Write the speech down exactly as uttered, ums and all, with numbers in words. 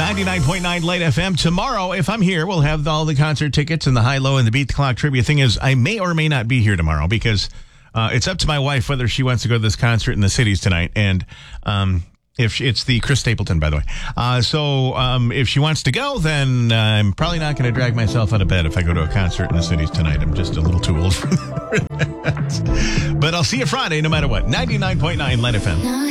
ninety-nine point nine Light F M. Tomorrow, if I'm here, we'll have all the concert tickets and the high-low and the Beat the Clock trivia. Thing is, I may or may not be here tomorrow because uh, it's up to my wife whether she wants to go to this concert in the cities tonight. And um, if she, it's the Chris Stapleton, by the way. Uh, so um, if she wants to go, then uh, I'm probably not going to drag myself out of bed if I go to a concert in the cities tonight. I'm just a little too old for that. But I'll see you Friday no matter what. ninety-nine point nine Light F M.